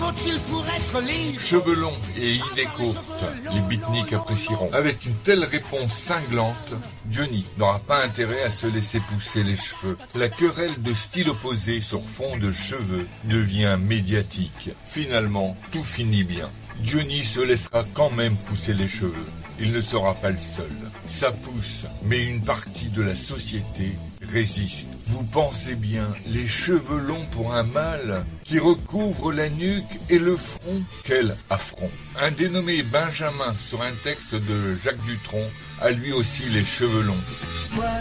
faut-il pour être libre? Cheveux longs et idées courtes, les beatniks apprécieront. Avec une telle réponse cinglante, Johnny n'aura pas intérêt à se laisser pousser les cheveux. La querelle de style opposé sur fond de cheveux devient médiatique. Finalement, tout finit bien. Johnny se laissera quand même pousser les cheveux. Il ne sera pas le seul. Ça pousse, mais une partie de la société résiste. Vous pensez bien, les cheveux longs pour un mâle qui recouvre la nuque et le front? Quel affront! Un dénommé Benjamin, sur un texte de Jacques Dutronc, a lui aussi les cheveux longs.